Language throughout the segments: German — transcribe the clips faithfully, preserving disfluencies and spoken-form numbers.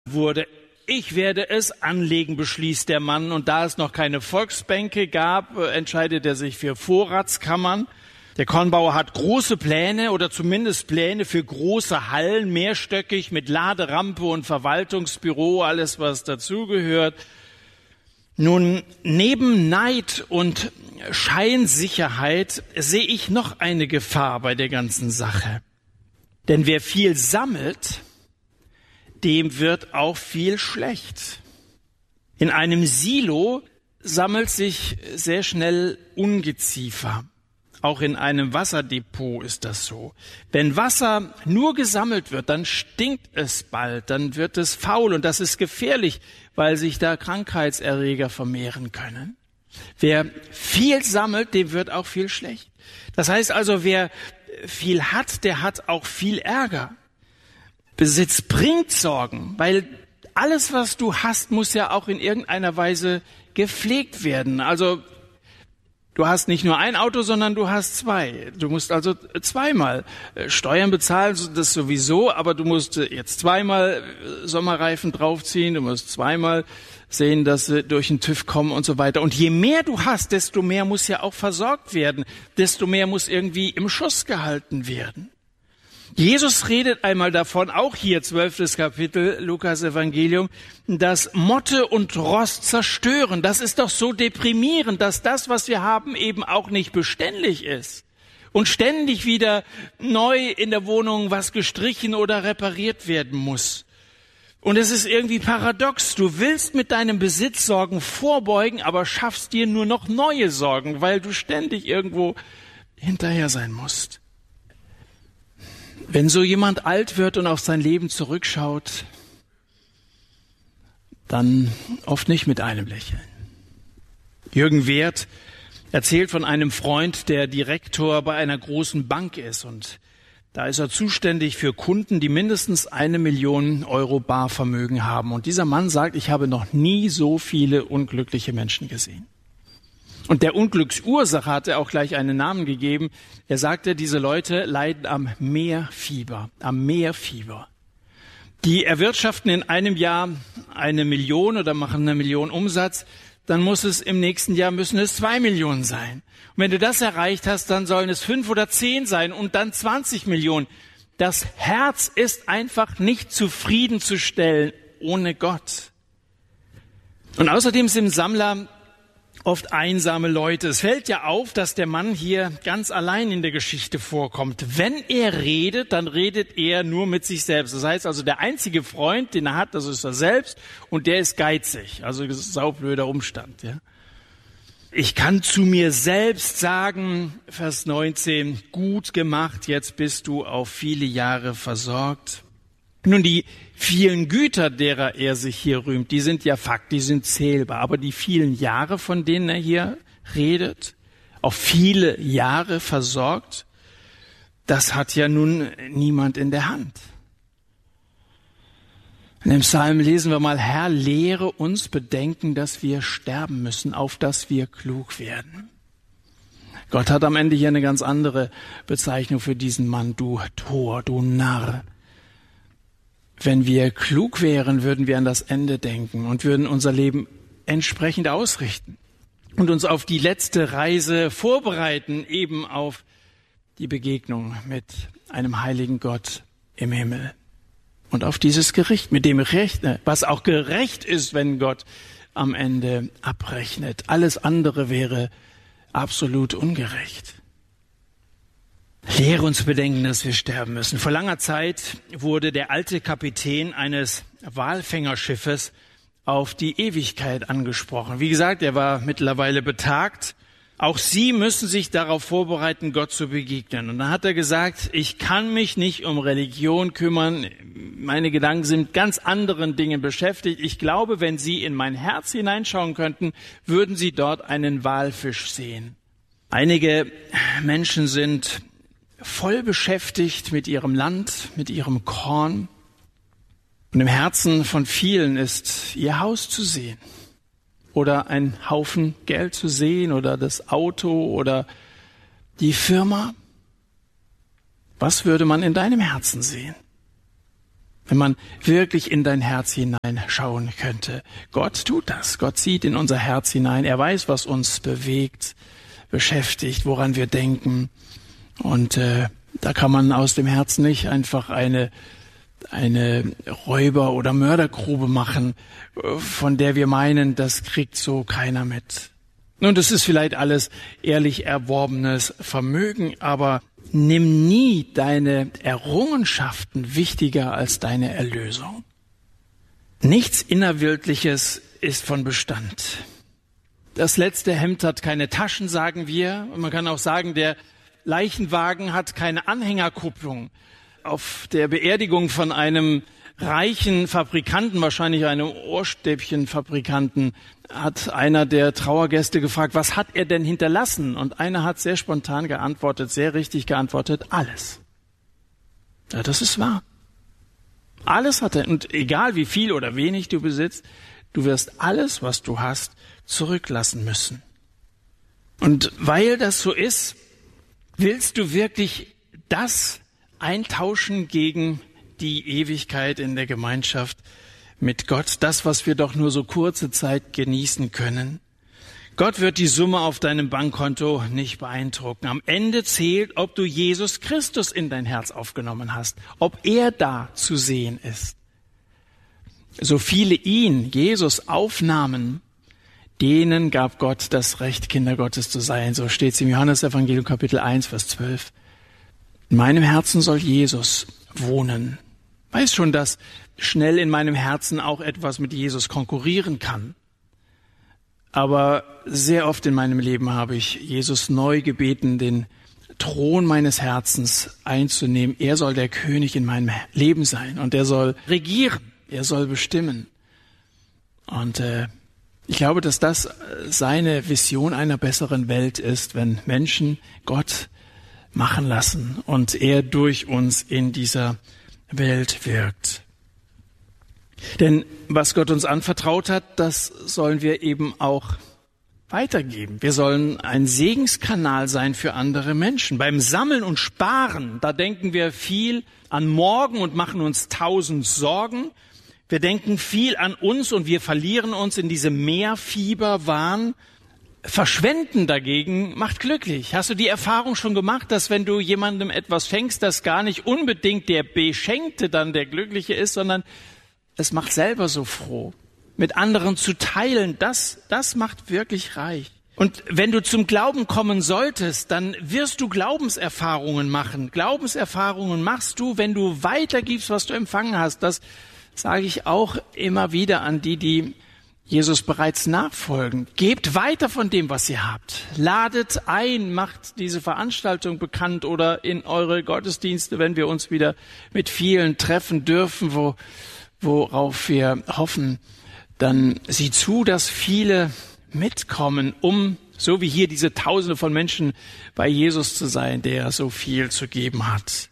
wurde. Ich werde es anlegen, beschließt der Mann. Und da es noch keine Volksbänke gab, entscheidet er sich für Vorratskammern. Der Kornbauer hat große Pläne oder zumindest Pläne für große Hallen, mehrstöckig mit Laderampe und Verwaltungsbüro, alles was dazugehört. Nun, neben Neid und Scheinsicherheit sehe ich noch eine Gefahr bei der ganzen Sache. Denn wer viel sammelt, dem wird auch viel schlecht. In einem Silo sammelt sich sehr schnell Ungeziefer. Auch in einem Wasserdepot ist das so. Wenn Wasser nur gesammelt wird, dann stinkt es bald, dann wird es faul und das ist gefährlich, weil sich da Krankheitserreger vermehren können. Wer viel sammelt, dem wird auch viel schlecht. Das heißt also, wer viel hat, der hat auch viel Ärger. Besitz bringt Sorgen, weil alles, was du hast, muss ja auch in irgendeiner Weise gepflegt werden. Also du hast nicht nur ein Auto, sondern du hast zwei. Du musst also zweimal Steuern bezahlen, das sowieso, aber du musst jetzt zweimal Sommerreifen draufziehen, du musst zweimal sehen, dass sie durch den TÜV kommen und so weiter. Und je mehr du hast, desto mehr muss ja auch versorgt werden, desto mehr muss irgendwie im Schuss gehalten werden. Jesus redet einmal davon, auch hier zwölftes Kapitel, Lukas Evangelium, dass Motte und Rost zerstören. Das ist doch so deprimierend, dass das, was wir haben, eben auch nicht beständig ist. Und ständig wieder neu in der Wohnung was gestrichen oder repariert werden muss. Und es ist irgendwie paradox. Du willst mit deinem Besitz Sorgen vorbeugen, aber schaffst dir nur noch neue Sorgen, weil du ständig irgendwo hinterher sein musst. Wenn so jemand alt wird und auf sein Leben zurückschaut, dann oft nicht mit einem Lächeln. Jürgen Wert erzählt von einem Freund, der Direktor bei einer großen Bank ist. Und da ist er zuständig für Kunden, die mindestens eine Million Euro Barvermögen haben. Und dieser Mann sagt, ich habe noch nie so viele unglückliche Menschen gesehen. Und der Unglücksursache hat er auch gleich einen Namen gegeben. Er sagte, diese Leute leiden am Meerfieber, am Meerfieber. Die erwirtschaften in einem Jahr eine Million oder machen eine Million Umsatz, dann muss es im nächsten Jahr müssen es zwei Millionen sein. Und wenn du das erreicht hast, dann sollen es fünf oder zehn sein und dann zwanzig Millionen. Das Herz ist einfach nicht zufriedenzustellen ohne Gott. Und außerdem sind Sammler oft einsame Leute. Es fällt ja auf, dass der Mann hier ganz allein in der Geschichte vorkommt. Wenn er redet, dann redet er nur mit sich selbst. Das heißt also, der einzige Freund, den er hat, das ist er selbst und der ist geizig. Also das ist ein saublöder Umstand. Ja. Ich kann zu mir selbst sagen, Vers neunzehn, gut gemacht, jetzt bist du auf viele Jahre versorgt. Nun, die vielen Güter, derer er sich hier rühmt, die sind ja Fakt, die sind zählbar. Aber die vielen Jahre, von denen er hier redet, auf viele Jahre versorgt, das hat ja nun niemand in der Hand. In dem Psalm lesen wir mal, Herr, lehre uns bedenken, dass wir sterben müssen, auf dass wir klug werden. Gott hat am Ende hier eine ganz andere Bezeichnung für diesen Mann, du Tor, du Narr. Wenn wir klug wären, würden wir an das Ende denken und würden unser Leben entsprechend ausrichten und uns auf die letzte Reise vorbereiten, eben auf die Begegnung mit einem heiligen Gott im Himmel und auf dieses Gericht, mit dem Rechne, was auch gerecht ist, wenn Gott am Ende abrechnet. Alles andere wäre absolut ungerecht. Lehre uns bedenken, dass wir sterben müssen. Vor langer Zeit wurde der alte Kapitän eines Walfängerschiffes auf die Ewigkeit angesprochen. Wie gesagt, er war mittlerweile betagt. Auch Sie müssen sich darauf vorbereiten, Gott zu begegnen. Und dann hat er gesagt, ich kann mich nicht um Religion kümmern. Meine Gedanken sind mit ganz anderen Dingen beschäftigt. Ich glaube, wenn Sie in mein Herz hineinschauen könnten, würden Sie dort einen Walfisch sehen. Einige Menschen sind voll beschäftigt mit ihrem Land, mit ihrem Korn. Und im Herzen von vielen ist ihr Haus zu sehen oder ein Haufen Geld zu sehen oder das Auto oder die Firma. Was würde man in deinem Herzen sehen? Wenn man wirklich in dein Herz hineinschauen könnte. Gott tut das. Gott sieht in unser Herz hinein. Er weiß, was uns bewegt, beschäftigt, woran wir denken. Und äh, da kann man aus dem Herzen nicht einfach eine eine Räuber- oder Mördergrube machen, von der wir meinen, das kriegt so keiner mit. Nun, das ist vielleicht alles ehrlich erworbenes Vermögen, aber nimm nie deine Errungenschaften wichtiger als deine Erlösung. Nichts Innerweltliches ist von Bestand. Das letzte Hemd hat keine Taschen, sagen wir. Und man kann auch sagen, der Leichenwagen hat keine Anhängerkupplung. Auf der Beerdigung von einem reichen Fabrikanten, wahrscheinlich einem Ohrstäbchenfabrikanten, hat einer der Trauergäste gefragt, was hat er denn hinterlassen? Und einer hat sehr spontan geantwortet, sehr richtig geantwortet, alles. Ja, das ist wahr. Alles hat er. Und egal wie viel oder wenig du besitzt, du wirst alles, was du hast, zurücklassen müssen. Und weil das so ist, willst du wirklich das eintauschen gegen die Ewigkeit in der Gemeinschaft mit Gott, das, was wir doch nur so kurze Zeit genießen können. Gott wird die Summe auf deinem Bankkonto nicht beeindrucken. Am Ende zählt, ob du Jesus Christus in dein Herz aufgenommen hast, ob er da zu sehen ist. So viele ihn, Jesus, aufnahmen, denen gab Gott das Recht, Kinder Gottes zu sein. So steht es im Johannesevangelium Kapitel eins, Vers zwölf. In meinem Herzen soll Jesus wohnen. Ich weiß schon, dass schnell in meinem Herzen auch etwas mit Jesus konkurrieren kann. Aber sehr oft in meinem Leben habe ich Jesus neu gebeten, den Thron meines Herzens einzunehmen. Er soll der König in meinem Leben sein und er soll regieren, er soll bestimmen. Und äh, ich glaube, dass das seine Vision einer besseren Welt ist, wenn Menschen Gott machen lassen und er durch uns in dieser Welt wirkt. Denn was Gott uns anvertraut hat, das sollen wir eben auch weitergeben. Wir sollen ein Segenskanal sein für andere Menschen. Beim Sammeln und Sparen, da denken wir viel an morgen und machen uns tausend Sorgen. Wir denken viel an uns und wir verlieren uns in diese Mehrfieberwahn. Verschwenden dagegen macht glücklich. Hast du die Erfahrung schon gemacht, dass wenn du jemandem etwas schenkst, dass gar nicht unbedingt der Beschenkte dann der Glückliche ist, sondern es macht selber so froh. Mit anderen zu teilen, das, das macht wirklich reich. Und wenn du zum Glauben kommen solltest, dann wirst du Glaubenserfahrungen machen. Glaubenserfahrungen machst du, wenn du weitergibst, was du empfangen hast. Das sage ich auch immer wieder an die, die Jesus bereits nachfolgen. Gebt weiter von dem, was ihr habt. Ladet ein, macht diese Veranstaltung bekannt oder in eure Gottesdienste, wenn wir uns wieder mit vielen treffen dürfen, wo, worauf wir hoffen. Dann sieh zu, dass viele mitkommen, um, so wie hier diese Tausende von Menschen, bei Jesus zu sein, der so viel zu geben hat.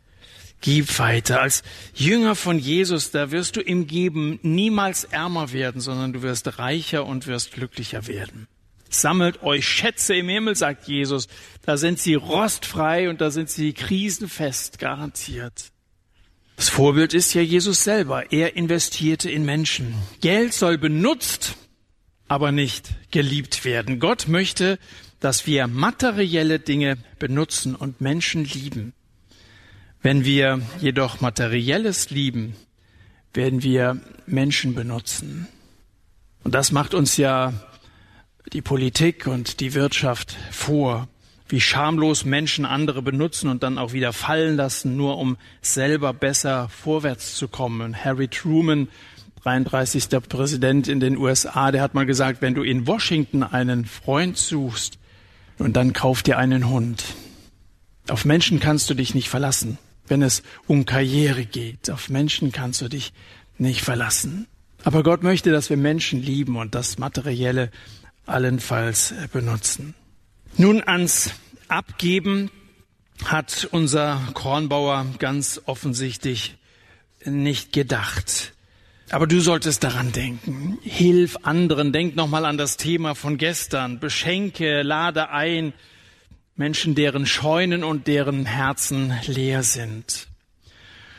Gib weiter. Als Jünger von Jesus, da wirst du im Geben niemals ärmer werden, sondern du wirst reicher und wirst glücklicher werden. Sammelt euch Schätze im Himmel, sagt Jesus. Da sind sie rostfrei und da sind sie krisenfest, garantiert. Das Vorbild ist ja Jesus selber. Er investierte in Menschen. Geld soll benutzt, aber nicht geliebt werden. Gott möchte, dass wir materielle Dinge benutzen und Menschen lieben. Wenn wir jedoch Materielles lieben, werden wir Menschen benutzen. Und das macht uns ja die Politik und die Wirtschaft vor, wie schamlos Menschen andere benutzen und dann auch wieder fallen lassen, nur um selber besser vorwärts zu kommen. Und Harry Truman, dreiunddreißigster Präsident in den U S A, der hat mal gesagt, wenn du in Washington einen Freund suchst, und dann kauf dir einen Hund. Auf Menschen kannst du dich nicht verlassen. Wenn es um Karriere geht, auf Menschen kannst du dich nicht verlassen. Aber Gott möchte, dass wir Menschen lieben und das Materielle allenfalls benutzen. Nun ans Abgeben hat unser Kornbauer ganz offensichtlich nicht gedacht. Aber du solltest daran denken. Hilf anderen. Denk nochmal an das Thema von gestern. Beschenke, lade ein. Menschen, deren Scheunen und deren Herzen leer sind.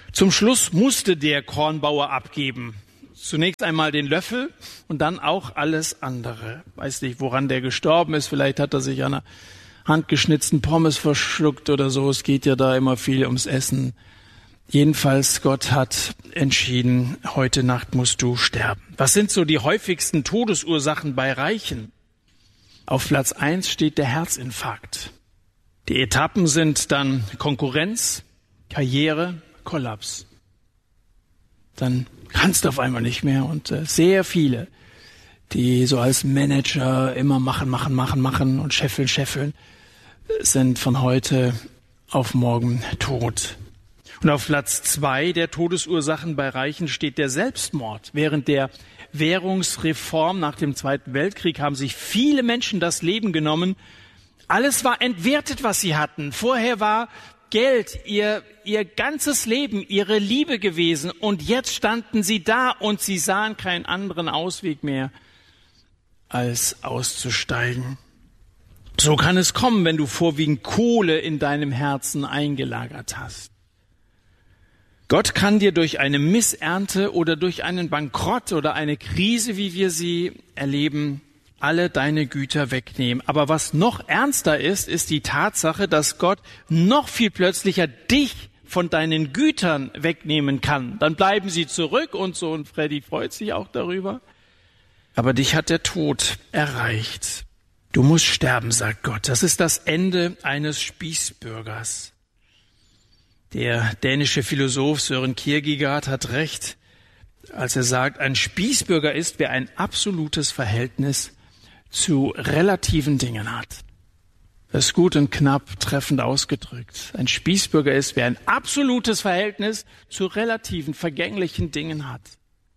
Zum Schluss musste der Kornbauer abgeben. Zunächst einmal den Löffel und dann auch alles andere. Weiß nicht, woran der gestorben ist. Vielleicht hat er sich an einer handgeschnitzten Pommes verschluckt oder so. Es geht ja da immer viel ums Essen. Jedenfalls, Gott hat entschieden, heute Nacht musst du sterben. Was sind so die häufigsten Todesursachen bei Reichen? Auf Platz eins steht der Herzinfarkt. Die Etappen sind dann Konkurrenz, Karriere, Kollaps. Dann kannst du auf einmal nicht mehr und äh, sehr viele, die so als Manager immer machen, machen, machen, machen und scheffeln, scheffeln, sind von heute auf morgen tot. Und auf Platz zwei der Todesursachen bei Reichen steht der Selbstmord. Während der Währungsreform nach dem Zweiten Weltkrieg haben sich viele Menschen das Leben genommen. Alles war entwertet, was sie hatten. Vorher war Geld ihr, ihr ganzes Leben, ihre Liebe gewesen. Und jetzt standen sie da und sie sahen keinen anderen Ausweg mehr, als auszusteigen. So kann es kommen, wenn du vorwiegend Kohle in deinem Herzen eingelagert hast. Gott kann dir durch eine Missernte oder durch einen Bankrott oder eine Krise, wie wir sie erleben, alle deine Güter wegnehmen. Aber was noch ernster ist, ist die Tatsache, dass Gott noch viel plötzlicher dich von deinen Gütern wegnehmen kann. Dann bleiben sie zurück und so, und Freddy freut sich auch darüber. Aber dich hat der Tod erreicht. Du musst sterben, sagt Gott. Das ist das Ende eines Spießbürgers. Der dänische Philosoph Søren Kierkegaard hat recht, als er sagt, ein Spießbürger ist, wer ein absolutes Verhältnis zu relativen Dingen hat. Das ist gut und knapp treffend ausgedrückt. Ein Spießbürger ist, wer ein absolutes Verhältnis zu relativen, vergänglichen Dingen hat.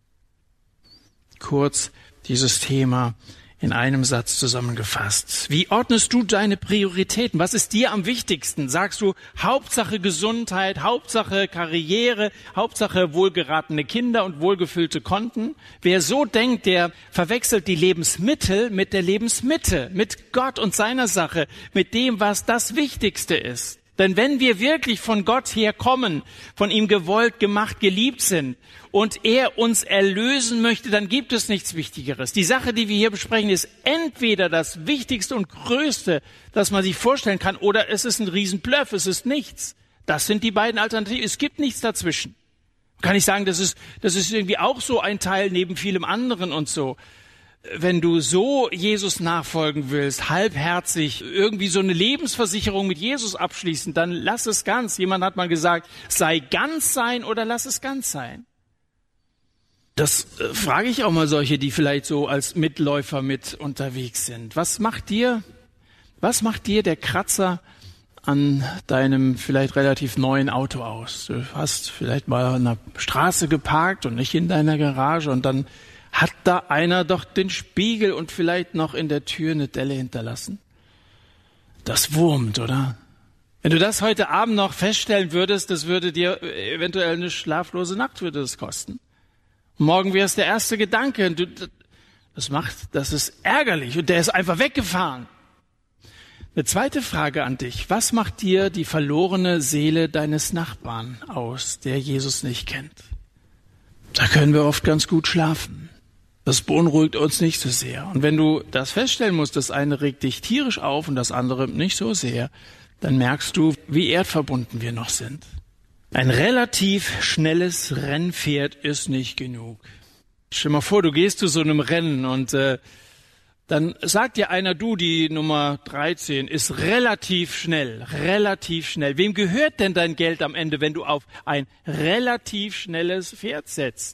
Kurz dieses Thema in einem Satz zusammengefasst. Wie ordnest du deine Prioritäten? Was ist dir am wichtigsten? Sagst du Hauptsache Gesundheit, Hauptsache Karriere, Hauptsache wohlgeratene Kinder und wohlgefüllte Konten? Wer so denkt, der verwechselt die Lebensmittel mit der Lebensmitte, mit Gott und seiner Sache, mit dem, was das Wichtigste ist. Denn wenn wir wirklich von Gott herkommen, von ihm gewollt, gemacht, geliebt sind und er uns erlösen möchte, dann gibt es nichts Wichtigeres. Die Sache, die wir hier besprechen, ist entweder das Wichtigste und Größte, das man sich vorstellen kann, oder es ist ein Riesenbluff, es ist nichts. Das sind die beiden Alternativen. Es gibt nichts dazwischen. Kann ich sagen, das ist, das ist irgendwie auch so ein Teil neben vielem anderen und so. Wenn du so Jesus nachfolgen willst, halbherzig, irgendwie so eine Lebensversicherung mit Jesus abschließen, dann lass es ganz. Jemand hat mal gesagt, sei ganz sein oder lass es ganz sein. Das äh, frage ich auch mal solche, die vielleicht so als Mitläufer mit unterwegs sind. Was macht dir, was macht dir der Kratzer an deinem vielleicht relativ neuen Auto aus? Du hast vielleicht mal an der Straße geparkt und nicht in deiner Garage und dann hat da einer doch den Spiegel und vielleicht noch in der Tür eine Delle hinterlassen? Das wurmt, oder? Wenn du das heute Abend noch feststellen würdest, das würde dir eventuell eine schlaflose Nacht würde das kosten. Und morgen wäre es der erste Gedanke. Du, das macht, das ist ärgerlich und der ist einfach weggefahren. Eine zweite Frage an dich. Was macht dir die verlorene Seele deines Nachbarn aus, der Jesus nicht kennt? Da können wir oft ganz gut schlafen. Das beunruhigt uns nicht so sehr. Und wenn du das feststellen musst, das eine regt dich tierisch auf und das andere nicht so sehr, dann merkst du, wie erdverbunden wir noch sind. Ein relativ schnelles Rennpferd ist nicht genug. Stell dir mal vor, du gehst zu so einem Rennen und äh, dann sagt dir einer, du, die Nummer dreizehn ist relativ schnell, relativ schnell. Wem gehört denn dein Geld am Ende, wenn du auf ein relativ schnelles Pferd setzt?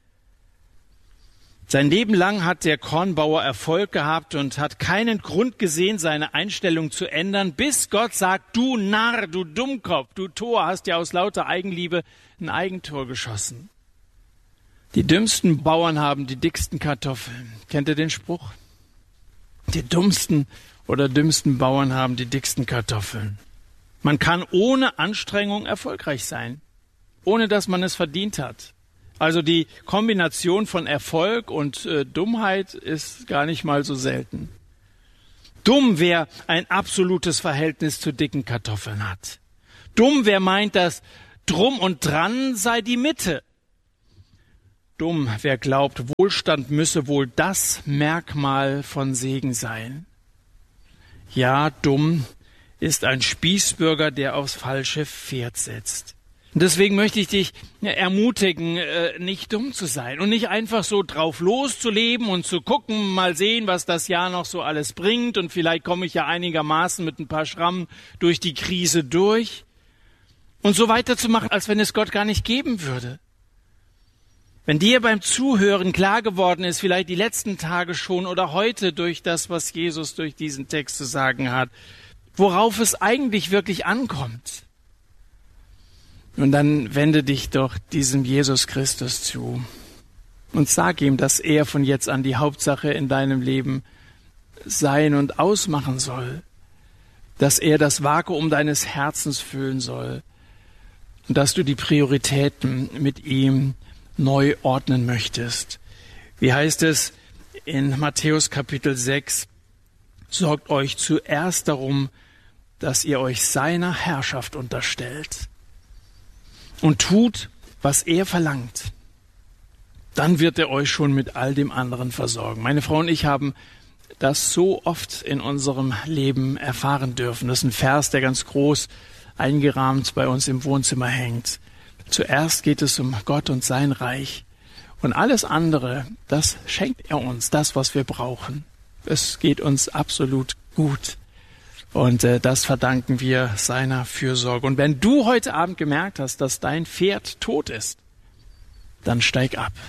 Sein Leben lang hat der Kornbauer Erfolg gehabt und hat keinen Grund gesehen, seine Einstellung zu ändern, bis Gott sagt, du Narr, du Dummkopf, du Tor, hast ja aus lauter Eigenliebe ein Eigentor geschossen. Die dümmsten Bauern haben die dicksten Kartoffeln. Kennt ihr den Spruch? Die dummsten oder dümmsten Bauern haben die dicksten Kartoffeln. Man kann ohne Anstrengung erfolgreich sein, ohne dass man es verdient hat. Also die Kombination von Erfolg und äh, Dummheit ist gar nicht mal so selten. Dumm, wer ein absolutes Verhältnis zu dicken Kartoffeln hat. Dumm, wer meint, dass Drum und dran sei die Mitte. Dumm, wer glaubt, Wohlstand müsse wohl das Merkmal von Segen sein. Ja, dumm ist ein Spießbürger, der aufs falsche Pferd setzt. Und deswegen möchte ich dich ermutigen, nicht dumm zu sein und nicht einfach so drauf loszuleben und zu gucken, mal sehen, was das Jahr noch so alles bringt, und vielleicht komme ich ja einigermaßen mit ein paar Schrammen durch die Krise durch, und so weiterzumachen, als wenn es Gott gar nicht geben würde. Wenn dir beim Zuhören klar geworden ist, vielleicht die letzten Tage schon oder heute durch das, was Jesus durch diesen Text zu sagen hat, worauf es eigentlich wirklich ankommt, und dann wende dich doch diesem Jesus Christus zu und sag ihm, dass er von jetzt an die Hauptsache in deinem Leben sein und ausmachen soll, dass er das Vakuum deines Herzens füllen soll und dass du die Prioritäten mit ihm neu ordnen möchtest. Wie heißt es in Matthäus Kapitel sechs? Sorgt euch zuerst darum, dass ihr euch seiner Herrschaft unterstellt und tut, was er verlangt. Dann wird er euch schon mit all dem anderen versorgen. Meine Frau und ich haben das so oft in unserem Leben erfahren dürfen. Das ist ein Vers, der ganz groß eingerahmt bei uns im Wohnzimmer hängt. Zuerst geht es um Gott und sein Reich. Und alles andere, das schenkt er uns, das, was wir brauchen. Es geht uns absolut gut. Und äh, das verdanken wir seiner Fürsorge. Und wenn du heute Abend gemerkt hast, dass dein Pferd tot ist, dann steig ab.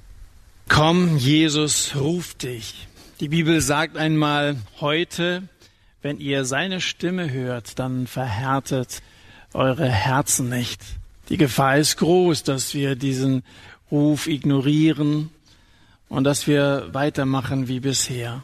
Komm, Jesus ruft dich. Die Bibel sagt einmal heute, wenn ihr seine Stimme hört, dann verhärtet eure Herzen nicht. Die Gefahr ist groß, dass wir diesen Ruf ignorieren und dass wir weitermachen wie bisher.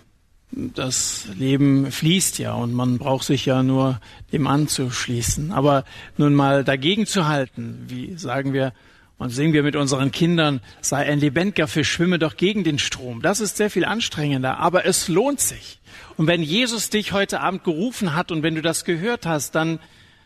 Das Leben fließt ja und man braucht sich ja nur dem anzuschließen. Aber nun mal dagegen zu halten, wie sagen wir und singen wir mit unseren Kindern, sei ein lebendiger Fisch, schwimme doch gegen den Strom. Das ist sehr viel anstrengender, aber es lohnt sich. Und wenn Jesus dich heute Abend gerufen hat und wenn du das gehört hast, dann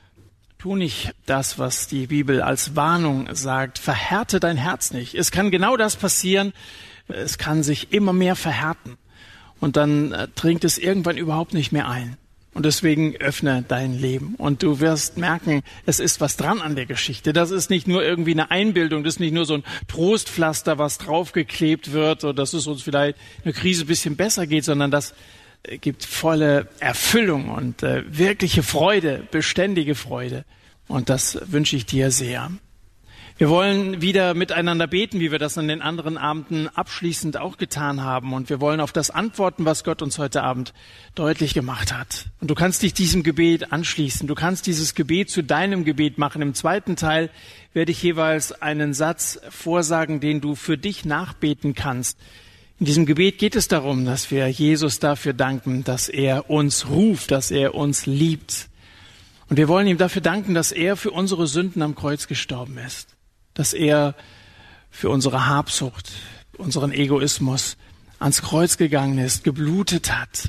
tu nicht das, was die Bibel als Warnung sagt. Verhärte dein Herz nicht. Es kann genau das passieren. Es kann sich immer mehr verhärten. Und dann äh, dringt es irgendwann überhaupt nicht mehr ein. Und deswegen öffne dein Leben. Und du wirst merken, es ist was dran an der Geschichte. Das ist nicht nur irgendwie eine Einbildung. Das ist nicht nur so ein Trostpflaster, was draufgeklebt wird, oder dass es uns vielleicht in der Krise ein bisschen besser geht, sondern das gibt volle Erfüllung und äh, wirkliche Freude, beständige Freude. Und das wünsche ich dir sehr. Wir wollen wieder miteinander beten, wie wir das an den anderen Abenden abschließend auch getan haben. Und wir wollen auf das antworten, was Gott uns heute Abend deutlich gemacht hat. Und du kannst dich diesem Gebet anschließen. Du kannst dieses Gebet zu deinem Gebet machen. Im zweiten Teil werde ich jeweils einen Satz vorsagen, den du für dich nachbeten kannst. In diesem Gebet geht es darum, dass wir Jesus dafür danken, dass er uns ruft, dass er uns liebt. Und wir wollen ihm dafür danken, dass er für unsere Sünden am Kreuz gestorben ist. Dass er für unsere Habsucht, unseren Egoismus ans Kreuz gegangen ist, geblutet hat.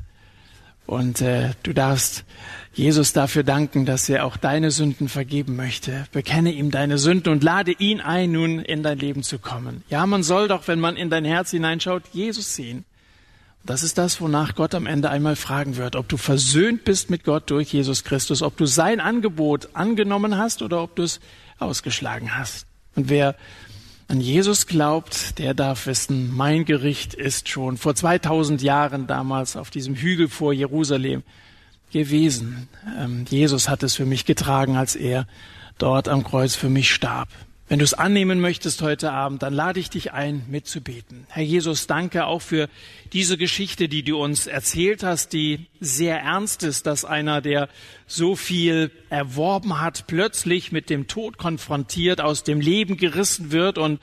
Und äh, du darfst Jesus dafür danken, dass er auch deine Sünden vergeben möchte. Bekenne ihm deine Sünden und lade ihn ein, nun in dein Leben zu kommen. Ja, man soll doch, wenn man in dein Herz hineinschaut, Jesus sehen. Das ist das, wonach Gott am Ende einmal fragen wird, ob du versöhnt bist mit Gott durch Jesus Christus, ob du sein Angebot angenommen hast oder ob du es ausgeschlagen hast. Und wer an Jesus glaubt, der darf wissen, mein Gericht ist schon vor zweitausend Jahren damals auf diesem Hügel vor Jerusalem gewesen. Ähm, Jesus hat es für mich getragen, als er dort am Kreuz für mich starb. Wenn du es annehmen möchtest heute Abend, dann lade ich dich ein, mitzubeten. Herr Jesus, danke auch für diese Geschichte, die du uns erzählt hast, die sehr ernst ist, dass einer, der so viel erworben hat, plötzlich mit dem Tod konfrontiert, aus dem Leben gerissen wird. Und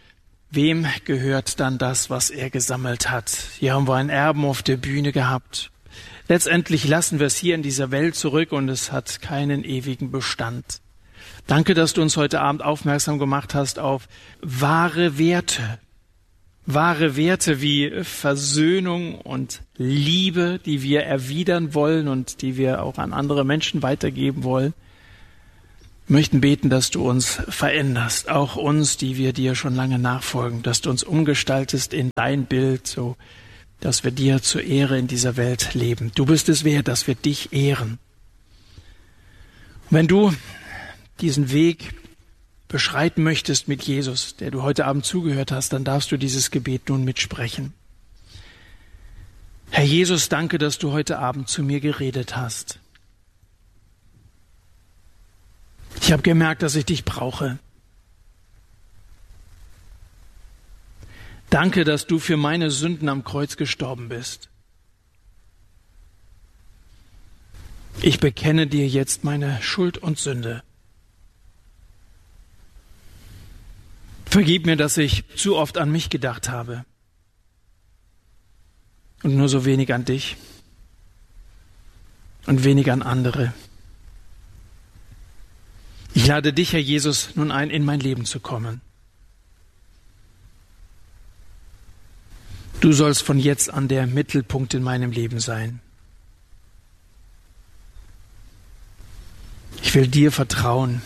wem gehört dann das, was er gesammelt hat? Hier haben wir einen Erben auf der Bühne gehabt. Letztendlich lassen wir es hier in dieser Welt zurück und es hat keinen ewigen Bestand. Danke, dass du uns heute Abend aufmerksam gemacht hast auf wahre Werte. Wahre Werte wie Versöhnung und Liebe, die wir erwidern wollen und die wir auch an andere Menschen weitergeben wollen. Wir möchten beten, dass du uns veränderst, auch uns, die wir dir schon lange nachfolgen, dass du uns umgestaltest in dein Bild, so dass wir dir zur Ehre in dieser Welt leben. Du bist es wert, dass wir dich ehren. Und wenn du diesen Weg beschreiten möchtest mit Jesus, der du heute Abend zugehört hast, dann darfst du dieses Gebet nun mitsprechen. Herr Jesus, danke, dass du heute Abend zu mir geredet hast. Ich habe gemerkt, dass ich dich brauche. Danke, dass du für meine Sünden am Kreuz gestorben bist. Ich bekenne dir jetzt meine Schuld und Sünde. Vergib mir, dass ich zu oft an mich gedacht habe und nur so wenig an dich und wenig an andere. Ich lade dich, Herr Jesus, nun ein, in mein Leben zu kommen. Du sollst von jetzt an der Mittelpunkt in meinem Leben sein. Ich will dir vertrauen.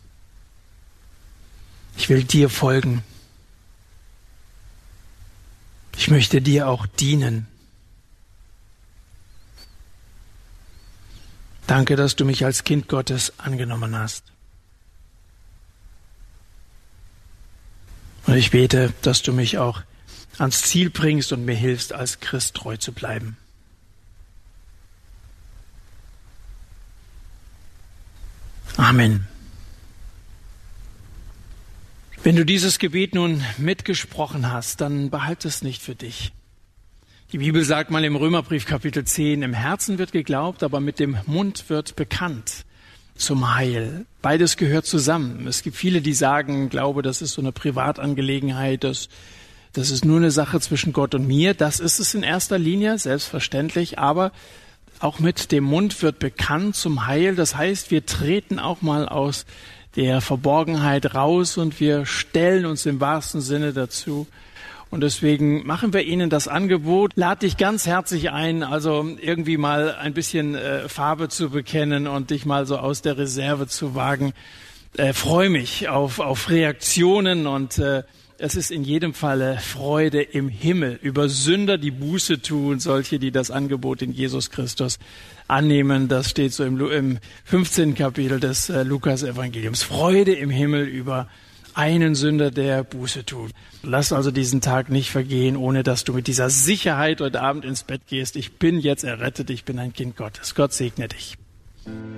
Ich will dir folgen. Ich möchte dir auch dienen. Danke, dass du mich als Kind Gottes angenommen hast. Und ich bete, dass du mich auch ans Ziel bringst und mir hilfst, als Christ treu zu bleiben. Amen. Wenn du dieses Gebet nun mitgesprochen hast, dann behalte es nicht für dich. Die Bibel sagt mal im Römerbrief Kapitel zehn, im Herzen wird geglaubt, aber mit dem Mund wird bekannt zum Heil. Beides gehört zusammen. Es gibt viele, die sagen, Glaube, das ist so eine Privatangelegenheit, das, das ist nur eine Sache zwischen Gott und mir. Das ist es in erster Linie, selbstverständlich, aber auch mit dem Mund wird bekannt zum Heil. Das heißt, wir treten auch mal aus der Verborgenheit raus und wir stellen uns im wahrsten Sinne dazu. Und deswegen machen wir Ihnen das Angebot. Lade dich ganz herzlich ein, also irgendwie mal ein bisschen äh, Farbe zu bekennen und dich mal so aus der Reserve zu wagen. Äh, freue mich auf, auf Reaktionen und äh, es ist in jedem Falle Freude im Himmel über Sünder, die Buße tun, solche, die das Angebot in Jesus Christus annehmen. Das steht so im, im fünfzehnten Kapitel des äh, Lukas-Evangeliums. Freude im Himmel über einen Sünder, der Buße tut. Lass also diesen Tag nicht vergehen, ohne dass du mit dieser Sicherheit heute Abend ins Bett gehst. Ich bin jetzt errettet, ich bin ein Kind Gottes. Gott segne dich.